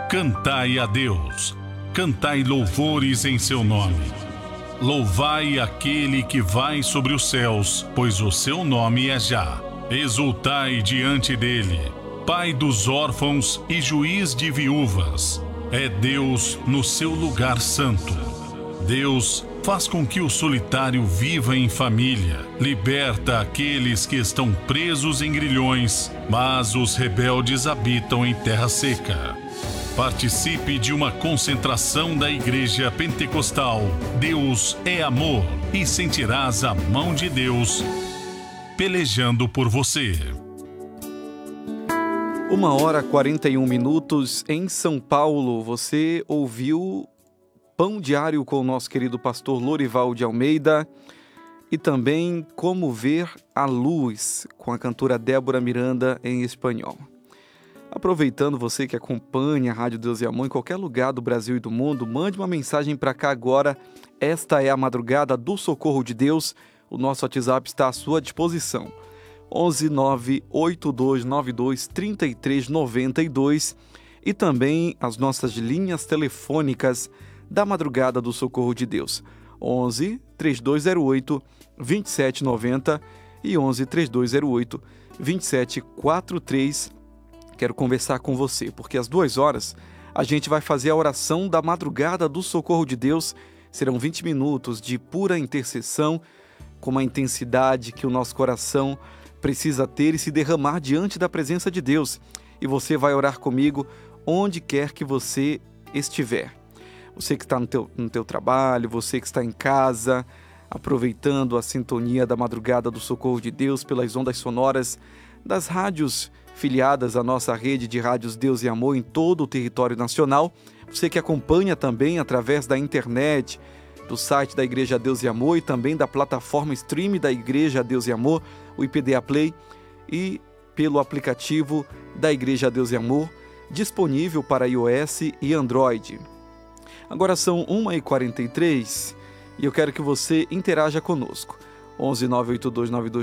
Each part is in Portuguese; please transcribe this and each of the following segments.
Cantai a Deus, cantai louvores em seu nome. Louvai aquele que vai sobre os céus, pois o seu nome é Já. Exultai diante dele, Pai dos órfãos e juiz de viúvas. É Deus no seu lugar santo. Deus faz com que o solitário viva em família, liberta aqueles que estão presos em grilhões, mas os rebeldes habitam em terra seca. Participe de uma concentração da Igreja Pentecostal Deus é Amor e sentirás a mão de Deus pelejando por você. 1h41 em São Paulo. Você ouviu Pão Diário com o nosso querido pastor Lorival de Almeida e também Como Ver a Luz com a cantora Débora Miranda em espanhol. Aproveitando, você que acompanha a Rádio Deus e Amor em qualquer lugar do Brasil e do mundo, mande uma mensagem para cá agora. Esta é a madrugada do Socorro de Deus. O nosso WhatsApp está à sua disposição. 11 98292 3392 e também as nossas linhas telefônicas da madrugada do Socorro de Deus. 11 3208 2790 e 11 3208 2743. Quero conversar com você, porque às 2h a gente vai fazer a oração da madrugada do Socorro de Deus. Serão 20 minutos de pura intercessão, com uma intensidade que o nosso coração precisa ter e se derramar diante da presença de Deus. E você vai orar comigo onde quer que você estiver. Você que está no teu trabalho, você que está em casa, aproveitando a sintonia da madrugada do Socorro de Deus pelas ondas sonoras das rádios filiadas à nossa rede de rádios Deus e Amor em todo o território nacional. Você que acompanha também através da internet, do site da Igreja Deus e Amor e também da plataforma stream da Igreja Deus e Amor, o IPDA Play, e pelo aplicativo da Igreja Deus e Amor, disponível para iOS e Android. Agora são 1h43 e eu quero que você interaja conosco. 11 98292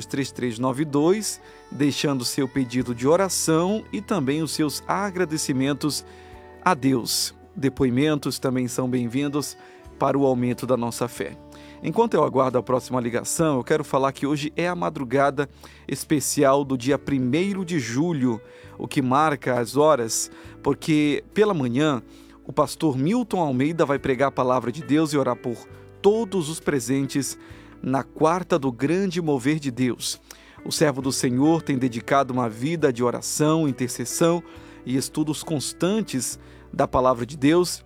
3392, deixando seu pedido de oração e também os seus agradecimentos a Deus. Depoimentos também são bem-vindos para o aumento da nossa fé. Enquanto eu aguardo a próxima ligação, eu quero falar que hoje é a madrugada especial do dia 1º de julho, o que marca as horas, porque pela manhã o pastor Milton Almeida vai pregar a palavra de Deus e orar por todos os presentes na quarta do grande mover de Deus. O servo do Senhor tem dedicado uma vida de oração, intercessão e estudos constantes da palavra de Deus,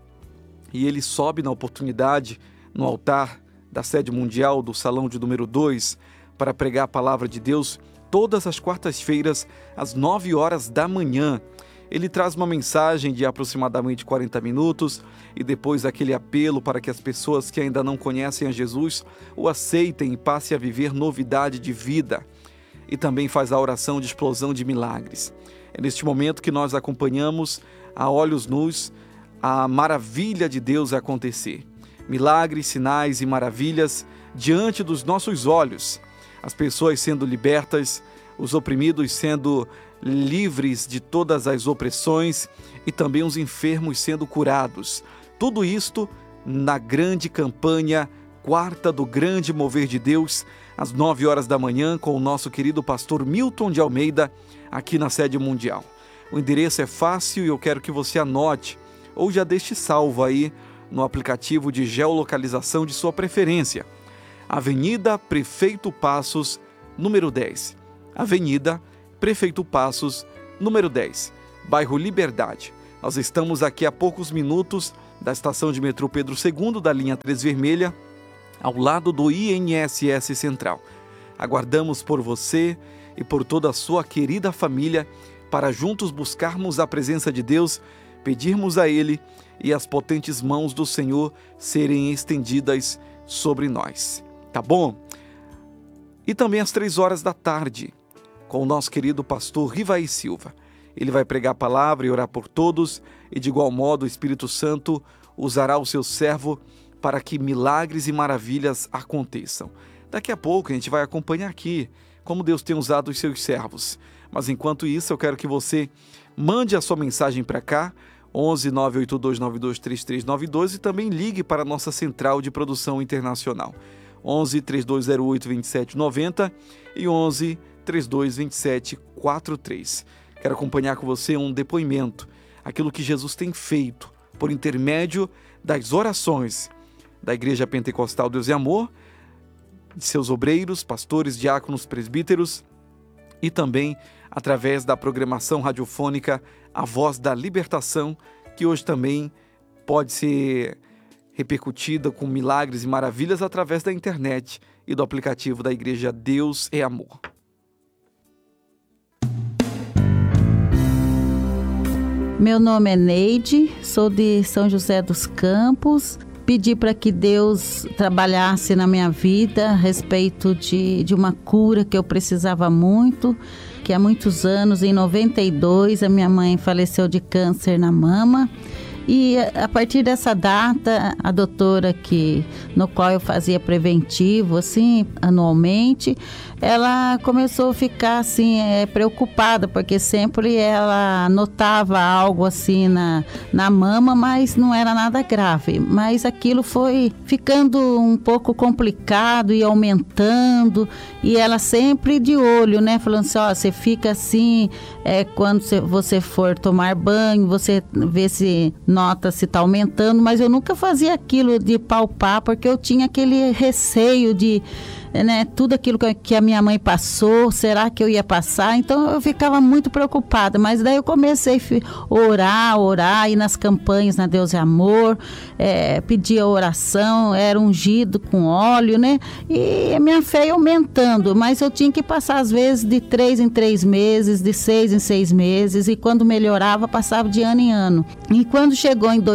e ele sobe na oportunidade no altar da sede mundial do salão de número 2 para pregar a palavra de Deus todas as quartas-feiras às 9h da manhã. Ele traz uma mensagem de aproximadamente 40 minutos e depois aquele apelo para que as pessoas que ainda não conhecem a Jesus o aceitem e passem a viver novidade de vida. E também faz a oração de explosão de milagres. É neste momento que nós acompanhamos a olhos nus a maravilha de Deus acontecer. Milagres, sinais e maravilhas diante dos nossos olhos. As pessoas sendo libertas, os oprimidos sendo livres de todas as opressões e também os enfermos sendo curados. Tudo isto na grande campanha quarta do grande mover de Deus, às 9h da manhã, com o nosso querido pastor Milton de Almeida, aqui na sede mundial. O endereço é fácil e eu quero que você anote ou já deixe salvo aí no aplicativo de geolocalização de sua preferência. Avenida Prefeito Passos, número 10. Avenida Prefeito Passos, número 10, bairro Liberdade. Nós estamos aqui a poucos minutos da estação de metrô Pedro II, da linha 3 vermelha, ao lado do INSS Central. Aguardamos por você e por toda a sua querida família para juntos buscarmos a presença de Deus, pedirmos a Ele e as potentes mãos do Senhor serem estendidas sobre nós. Tá bom? E também às 3h da tarde, com o nosso querido pastor Rivaí Silva. Ele vai pregar a palavra e orar por todos, e de igual modo o Espírito Santo usará o seu servo para que milagres e maravilhas aconteçam. Daqui a pouco a gente vai acompanhar aqui como Deus tem usado os seus servos. Mas enquanto isso, eu quero que você mande a sua mensagem para cá. 11 98292 3392 e também ligue para a nossa central de produção internacional. 11 3208 2790 e 11 3227 43. Quero acompanhar com você um depoimento, aquilo que Jesus tem feito por intermédio das orações da Igreja Pentecostal Deus e Amor, de seus obreiros, pastores, diáconos, presbíteros e também através da programação radiofônica A Voz da Libertação, que hoje também pode ser repercutida com milagres e maravilhas através da internet e do aplicativo da Igreja Deus é Amor. Meu nome é Neide, sou de São José dos Campos. Pedi para que Deus trabalhasse na minha vida a respeito de uma cura que eu precisava muito, que há muitos anos, em 92, a minha mãe faleceu de câncer na mama. E a partir dessa data, a doutora no qual eu fazia preventivo, assim, anualmente, ela começou a ficar, assim, preocupada, porque sempre ela notava algo, assim, na mama, mas não era nada grave. Mas aquilo foi ficando um pouco complicado e aumentando, e ela sempre de olho, né, falando assim, ó, você fica assim, quando você for tomar banho, você vê se nota se está aumentando, mas eu nunca fazia aquilo de palpar, porque eu tinha aquele receio de, né, tudo aquilo que a minha mãe passou, será que eu ia passar? Então eu ficava muito preocupada, mas daí eu comecei a orar, ir nas campanhas na Deus é Amor, pedia oração, era ungido com óleo, né, e a minha fé ia aumentando, mas eu tinha que passar às vezes de 3 em 3 meses, de 6 em 6 meses, e quando melhorava, passava de ano em ano. E quando chegou em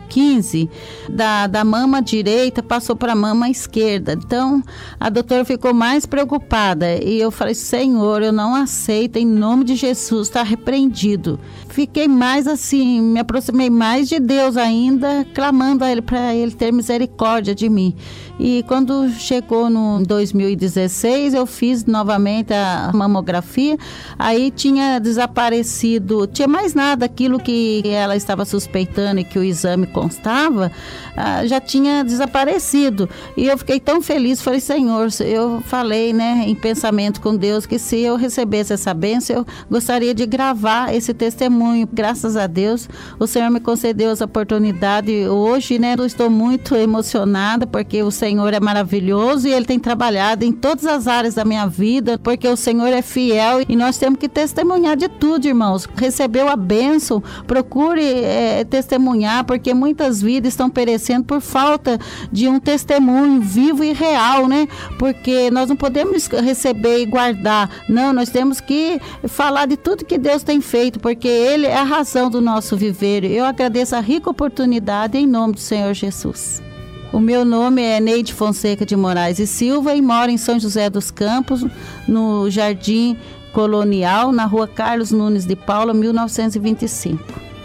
2015, da mama direita passou para a mama esquerda, então a doutora ficou mais preocupada e eu falei, Senhor, eu não aceito, em nome de Jesus, está repreendido. Fiquei mais assim, me aproximei mais de Deus ainda, clamando a Ele para Ele ter misericórdia de mim. E quando chegou no 2016, eu fiz novamente a mamografia, aí tinha desaparecido, tinha mais nada, aquilo que ela estava suspeitando e que o exame constava, já tinha desaparecido. E eu fiquei tão feliz, falei, Senhor, eu falei, né, em pensamento com Deus, que se eu recebesse essa bênção, eu gostaria de gravar esse testemunho. Graças a Deus, o Senhor me concedeu essa oportunidade hoje, né, eu estou muito emocionada, porque o Senhor é maravilhoso e Ele tem trabalhado em todas as áreas da minha vida, porque o Senhor é fiel e nós temos que testemunhar de tudo, irmãos. Recebeu a bênção, procure testemunhar, porque muitas vidas estão perecendo por falta de um testemunho vivo e real, né? Porque nós não podemos receber e guardar, não, nós temos que falar de tudo que Deus tem feito, porque Ele é a razão do nosso viver. Eu agradeço a rica oportunidade em nome do Senhor Jesus. O meu nome é Neide Fonseca de Moraes e Silva e moro em São José dos Campos, no Jardim Colonial, na rua Carlos Nunes de Paula, 1925.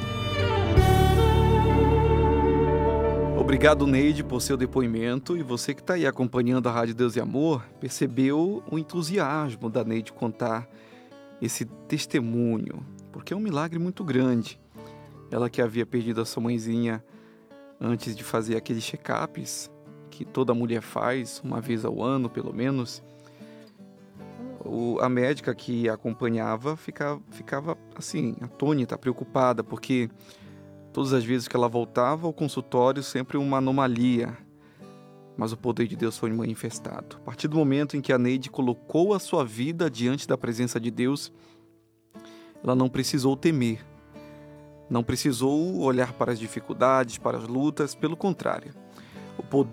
Obrigado, Neide, por seu depoimento. E você que está aí acompanhando a Rádio Deus e Amor, percebeu o entusiasmo da Neide contar esse testemunho, porque é um milagre muito grande. Ela que havia perdido a sua mãezinha antes de fazer aqueles check-ups que toda mulher faz, uma vez ao ano, pelo menos, a médica que a acompanhava ficava assim, atônita, preocupada, porque todas as vezes que ela voltava ao consultório, sempre uma anomalia. Mas o poder de Deus foi manifestado. A partir do momento em que a Neide colocou a sua vida diante da presença de Deus, ela não precisou temer. Não precisou olhar para as dificuldades, para as lutas, pelo contrário. O poder